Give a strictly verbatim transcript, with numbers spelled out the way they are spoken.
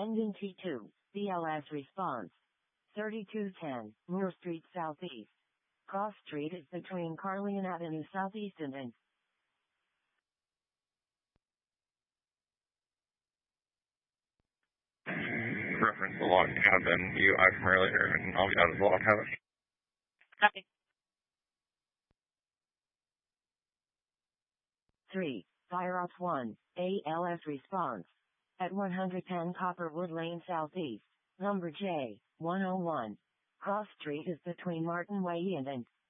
Engine T two, B L S response. thirty-two ten, Moore Street Southeast. Cross Street is between Carleon Avenue Southeast and and Reference the log cabin U I from earlier, and I'll be out of the log cabin. Copy. three, Fire Ops one, A L S response. At one ten Copperwood Lane Southeast, number J, one oh one. Cross Street is between Martin Way and and